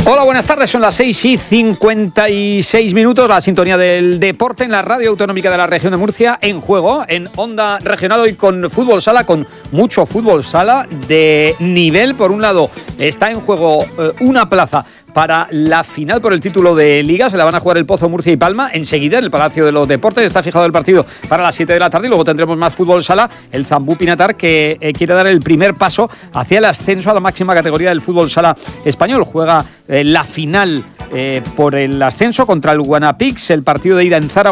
Hola, buenas tardes, son las 6:56, la sintonía del deporte en la Radio Autonómica de la Región de Murcia, en juego, en Onda Regional, hoy con fútbol sala, con mucho fútbol sala de nivel. Por un lado, está en juego una plaza para la final por el título de Liga. Se la van a jugar el Pozo, Murcia y Palma. Enseguida en el Palacio de los Deportes está fijado el partido para las 7 de la tarde y luego tendremos más fútbol sala. El Zambú Pinatar, que quiere dar el primer paso hacia el ascenso a la máxima categoría del fútbol sala español. Juega la final por el ascenso contra el Guanapix. El partido de ida en Zaragoza